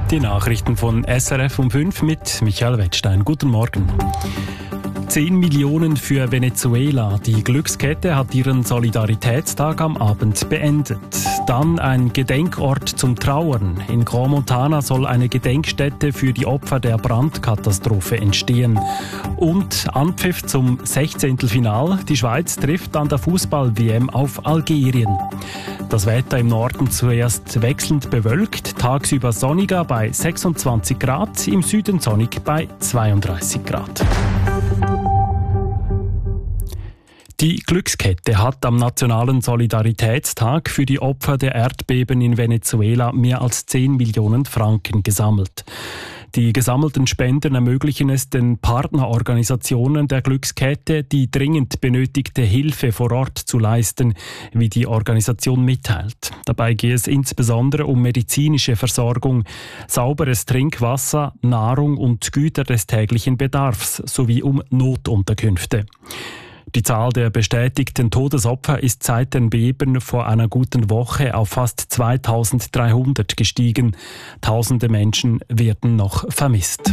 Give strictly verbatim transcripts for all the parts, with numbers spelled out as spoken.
Die Nachrichten von S R F um fünf mit Michael Wettstein. Guten Morgen. zehn Millionen für Venezuela. Die Glückskette hat ihren Solidaritätstag am Abend beendet. Dann ein Gedenkort zum Trauern. In Crans-Montana soll eine Gedenkstätte für die Opfer der Brandkatastrophe entstehen. Und Anpfiff zum Sechzehntelfinal. Die Schweiz trifft an der Fußball-W M auf Algerien. Das Wetter im Norden zuerst wechselnd bewölkt, tagsüber sonniger bei sechsundzwanzig Grad, im Süden sonnig bei zweiunddreißig Grad. Die Glückskette hat am Nationalen Solidaritätstag für die Opfer der Erdbeben in Venezuela mehr als zehn Millionen Franken gesammelt. Die gesammelten Spenden ermöglichen es den Partnerorganisationen der Glückskette, die dringend benötigte Hilfe vor Ort zu leisten, wie die Organisation mitteilt. Dabei gehe es insbesondere um medizinische Versorgung, sauberes Trinkwasser, Nahrung und Güter des täglichen Bedarfs sowie um Notunterkünfte. Die Zahl der bestätigten Todesopfer ist seit den Beben vor einer guten Woche auf fast zweitausenddreihundert gestiegen. Tausende Menschen werden noch vermisst.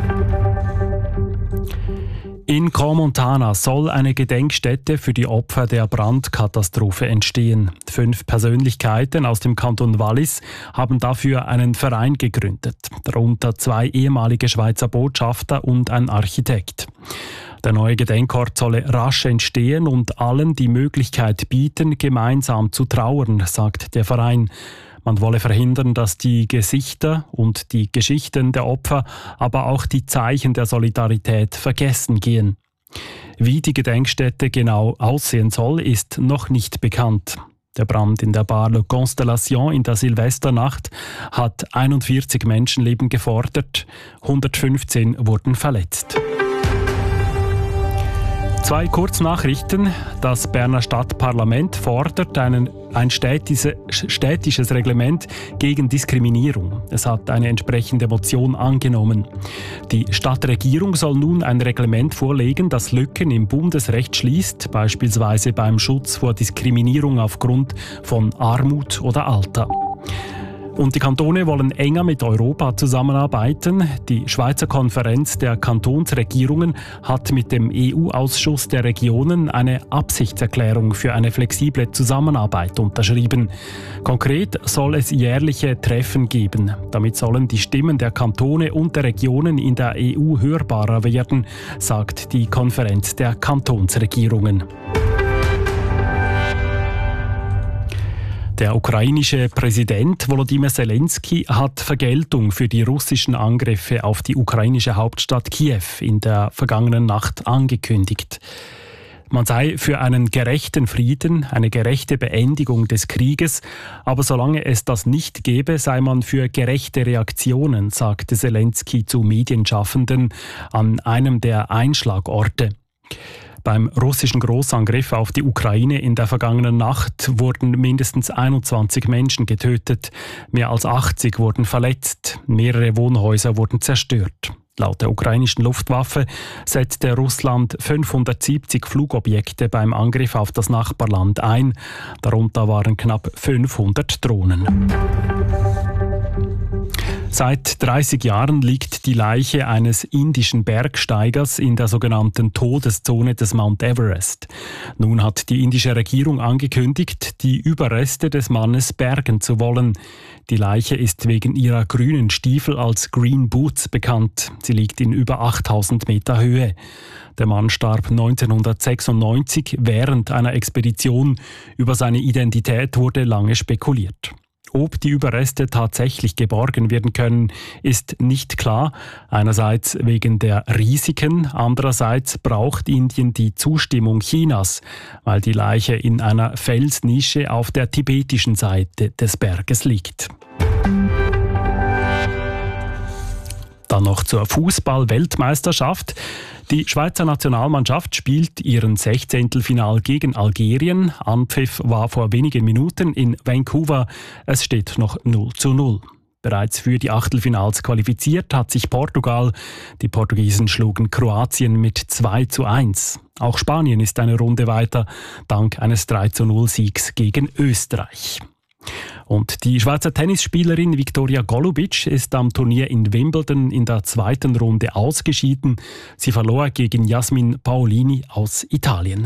In Crans-Montana soll eine Gedenkstätte für die Opfer der Brandkatastrophe entstehen. Fünf Persönlichkeiten aus dem Kanton Wallis haben dafür einen Verein gegründet, darunter zwei ehemalige Schweizer Botschafter und ein Architekt. Der neue Gedenkort solle rasch entstehen und allen die Möglichkeit bieten, gemeinsam zu trauern, sagt der Verein. Man wolle verhindern, dass die Gesichter und die Geschichten der Opfer, aber auch die Zeichen der Solidarität vergessen gehen. Wie die Gedenkstätte genau aussehen soll, ist noch nicht bekannt. Der Brand in der Bar Le Constellation in der Silvesternacht hat einundvierzig Menschenleben gefordert, hundertfünfzehn wurden verletzt. Zwei Kurznachrichten. Das Berner Stadtparlament fordert einen, ein städtische, städtisches Reglement gegen Diskriminierung. Es hat eine entsprechende Motion angenommen. Die Stadtregierung soll nun ein Reglement vorlegen, das Lücken im Bundesrecht schließt, beispielsweise beim Schutz vor Diskriminierung aufgrund von Armut oder Alter. Und die Kantone wollen enger mit Europa zusammenarbeiten. Die Schweizer Konferenz der Kantonsregierungen hat mit dem E U-Ausschuss der Regionen eine Absichtserklärung für eine flexible Zusammenarbeit unterschrieben. Konkret soll es jährliche Treffen geben. Damit sollen die Stimmen der Kantone und der Regionen in der E U hörbarer werden, sagt die Konferenz der Kantonsregierungen. Der ukrainische Präsident Volodymyr Zelensky hat Vergeltung für die russischen Angriffe auf die ukrainische Hauptstadt Kiew in der vergangenen Nacht angekündigt. Man sei für einen gerechten Frieden, eine gerechte Beendigung des Krieges, aber solange es das nicht gäbe, sei man für gerechte Reaktionen, sagte Zelensky zu Medienschaffenden an einem der Einschlagorte. Beim russischen Großangriff auf die Ukraine in der vergangenen Nacht wurden mindestens einundzwanzig Menschen getötet, mehr als achtzig wurden verletzt, mehrere Wohnhäuser wurden zerstört. Laut der ukrainischen Luftwaffe setzte Russland fünfhundertsiebzig Flugobjekte beim Angriff auf das Nachbarland ein, darunter waren knapp fünfhundert Drohnen. Seit dreißig Jahren liegt die Leiche eines indischen Bergsteigers in der sogenannten Todeszone des Mount Everest. Nun hat die indische Regierung angekündigt, die Überreste des Mannes bergen zu wollen. Die Leiche ist wegen ihrer grünen Stiefel als Green Boots bekannt. Sie liegt in über achttausend Meter Höhe. Der Mann starb neunzehnhundertsechsundneunzig während einer Expedition. Über seine Identität wurde lange spekuliert. Ob die Überreste tatsächlich geborgen werden können, ist nicht klar. Einerseits wegen der Risiken, andererseits braucht Indien die Zustimmung Chinas, weil die Leiche in einer Felsnische auf der tibetischen Seite des Berges liegt. Dann noch zur Fußball-Weltmeisterschaft. Die Schweizer Nationalmannschaft spielt ihren Sechzehntelfinal gegen Algerien. Anpfiff war vor wenigen Minuten in Vancouver. Es steht noch null zu null. Bereits für die Achtelfinals qualifiziert hat sich Portugal. Die Portugiesen schlugen Kroatien mit zwei zu eins. Auch Spanien ist eine Runde weiter, dank eines drei zu null Siegs gegen Österreich. Und die Schweizer Tennisspielerin Viktoria Golubic ist am Turnier in Wimbledon in der zweiten Runde ausgeschieden. Sie verlor gegen Jasmin Paolini aus Italien.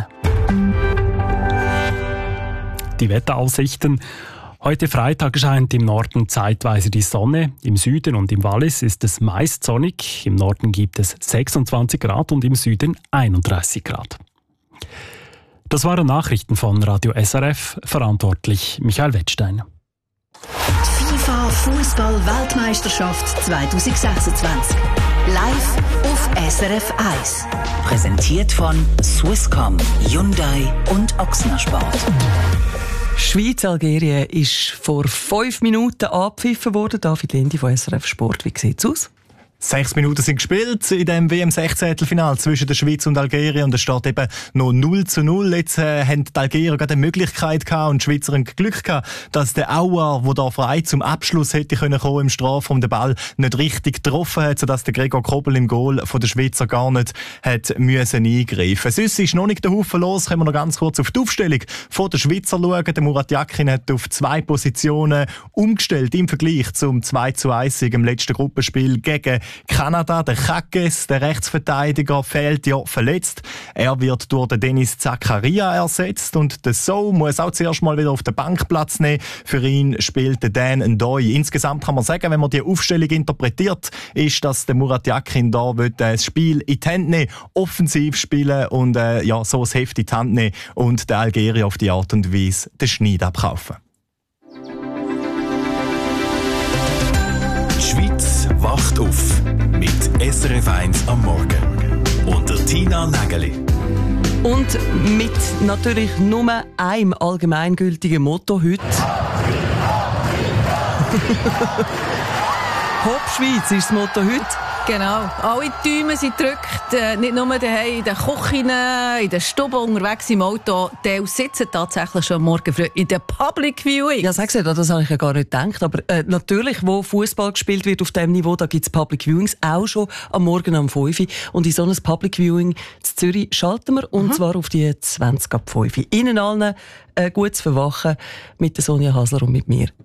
Die Wetteraussichten. Heute Freitag scheint im Norden zeitweise die Sonne. Im Süden und im Wallis ist es meist sonnig. Im Norden gibt es sechsundzwanzig Grad und im Süden einunddreißig Grad. Das waren Nachrichten von Radio S R F, verantwortlich Michael Wettstein. Die FIFA Fußball-Weltmeisterschaft zwanzig sechsundzwanzig. Live auf S R F eins. Präsentiert von Swisscom, Hyundai und Ochsner Sport. Schweiz-Algerien ist vor fünf Minuten abgepfiffen worden. David Lindi von S R F Sport. Wie sieht es aus? Sechs Minuten sind gespielt in dem W M sechzehntel-Final zwischen der Schweiz und Algerien und es steht eben noch null zu null. Jetzt äh, haben die Algerier gerade eine Möglichkeit gehabt und die Schweizer ein Glück gehabt, dass der Auer, der da frei zum Abschluss hätte können kommen im Strafraum, den Ball nicht richtig getroffen hat, sodass der Gregor Kobel im Goal von der Schweizer gar nicht hat müssen eingreifen. Sonst ist noch nicht der Haufen los. Können wir noch ganz kurz auf die Aufstellung von der Schweizer schauen. Der Murat Yakin hat auf zwei Positionen umgestellt im Vergleich zum zwei zu eins im letzten Gruppenspiel gegen Kanada. Der Kakes, der Rechtsverteidiger, fehlt ja verletzt. Er wird durch den Dennis Zakaria ersetzt und der So muss auch zuerst mal wieder auf der Bank Platz nehmen. Für ihn spielt der Dan Ndoye. Insgesamt kann man sagen, wenn man die Aufstellung interpretiert, ist, dass der Murat Yakin da das Spiel in die Hand nehmen, offensiv spielen und äh, ja, so das Heft in die Hand nehmen und der Algerier auf die Art und Weise den Schneid abkaufen. Die Schweiz wacht auf mit S R F eins am Morgen. Unter Tina Nägeli. Und mit natürlich nur einem allgemeingültigen Motto heute. Hopp Schweiz ist das Motto heute. Genau. Alle Däume sind gedrückt. Äh, nicht nur daheim in den Küchen, in den Stuben, unterwegs im Auto. Die sitzen tatsächlich schon morgen früh in der Public Viewing. Ja, sag's ja, das habe ich ja gar nicht gedacht. Aber äh, natürlich, wo Fußball gespielt wird auf diesem Niveau, da gibt's Public Viewings auch schon am Morgen um fünf Uhr. Und in so ein Public Viewing in Zürich schalten wir. Und mhm. zwar auf die zwanzig ab fünf Uhr. Ihnen allen äh, gut zu verwachen mit der Sonja Hasler und mit mir,